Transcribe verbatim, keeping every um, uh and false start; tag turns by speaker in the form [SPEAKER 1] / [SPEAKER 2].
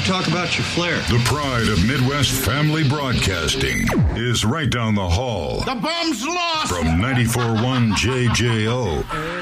[SPEAKER 1] talk about your flair?
[SPEAKER 2] The pride of Midwest Family Broadcasting is right down the hall.
[SPEAKER 3] The bum's lost!
[SPEAKER 2] From ninety-four point one J J O